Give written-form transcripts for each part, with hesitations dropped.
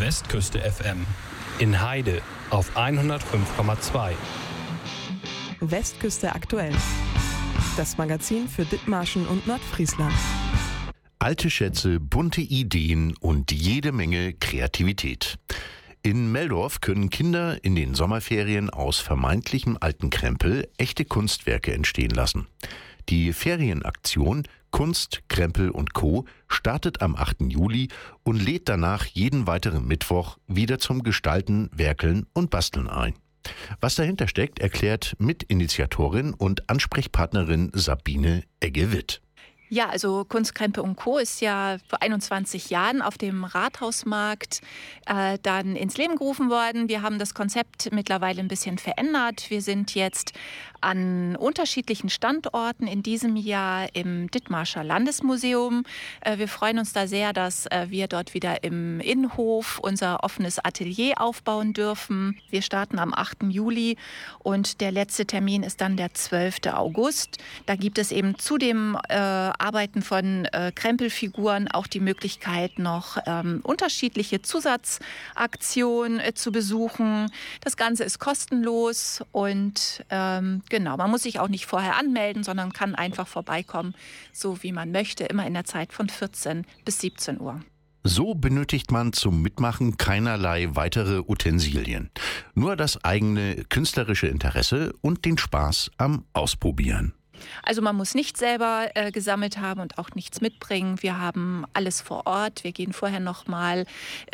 Westküste FM. In Heide auf 105,2. Westküste aktuell. Das Magazin für Dithmarschen und Nordfriesland. Alte Schätze, bunte Ideen und jede Menge Kreativität. In Meldorf können Kinder in den Sommerferien aus vermeintlichem alten Krempel echte Kunstwerke entstehen lassen. Die Ferienaktion Kunst, Krempel und Co. startet am 8. Juli und lädt danach jeden weiteren Mittwoch wieder zum Gestalten, Werkeln und Basteln ein. Was dahinter steckt, erklärt Mitinitiatorin und Ansprechpartnerin Sabine Egge-Witt. Ja, also Kunst, Krempel und Co. ist ja vor 21 Jahren auf dem Rathausmarkt dann ins Leben gerufen worden. Wir haben das Konzept mittlerweile ein bisschen verändert. Wir sind jetzt an unterschiedlichen Standorten in diesem Jahr im Dithmarscher Landesmuseum. Wir freuen uns da sehr, dass wir dort wieder im Innenhof unser offenes Atelier aufbauen dürfen. Wir starten am 8. Juli und der letzte Termin ist dann der 12. August. Da gibt es eben zu dem Arbeiten von Krempelfiguren auch die Möglichkeit, noch unterschiedliche Zusatzaktionen zu besuchen. Das Ganze ist kostenlos und genau, man muss sich auch nicht vorher anmelden, sondern kann einfach vorbeikommen, so wie man möchte, immer in der Zeit von 14 bis 17 Uhr. So benötigt man zum Mitmachen keinerlei weitere Utensilien. Nur das eigene künstlerische Interesse und den Spaß am Ausprobieren. Also man muss nicht selber gesammelt haben und auch nichts mitbringen. Wir haben alles vor Ort. Wir gehen vorher nochmal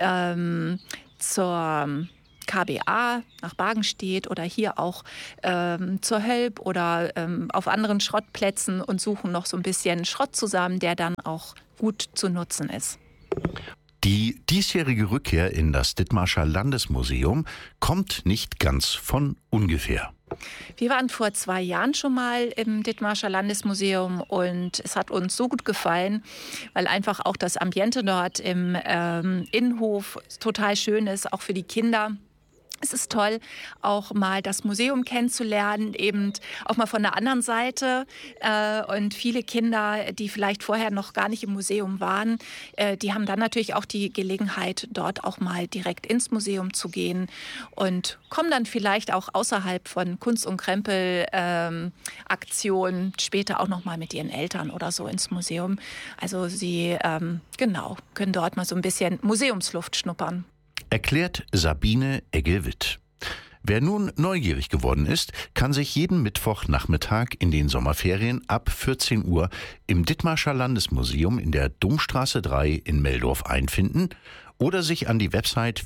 zur KBA nach Bargenstedt oder hier auch zur Hölp oder auf anderen Schrottplätzen und suchen noch so ein bisschen Schrott zusammen, der dann auch gut zu nutzen ist. Die diesjährige Rückkehr in das Dithmarscher Landesmuseum kommt nicht ganz von ungefähr. Wir waren vor 2 Jahren schon mal im Dithmarscher Landesmuseum und es hat uns so gut gefallen, weil einfach auch das Ambiente dort im Innenhof total schön ist, auch für die Kinder. Es ist toll, auch mal das Museum kennenzulernen, eben auch mal von der anderen Seite. Und viele Kinder, die vielleicht vorher noch gar nicht im Museum waren, die haben dann natürlich auch die Gelegenheit, dort auch mal direkt ins Museum zu gehen und kommen dann vielleicht auch außerhalb von Kunst- und Krempel-Aktionen später auch noch mal mit ihren Eltern oder so ins Museum. Also sie können dort mal so ein bisschen Museumsluft schnuppern. Erklärt Sabine Egge-Witt. Wer nun neugierig geworden ist, kann sich jeden Mittwochnachmittag in den Sommerferien ab 14 Uhr im Dithmarscher Landesmuseum in der Domstraße 3 in Meldorf einfinden oder sich an die Website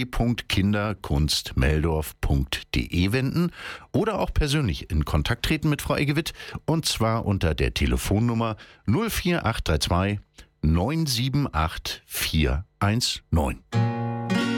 www.kinderkunstmeldorf.de wenden oder auch persönlich in Kontakt treten mit Frau Egge-Witt, und zwar unter der Telefonnummer 04832 978 419.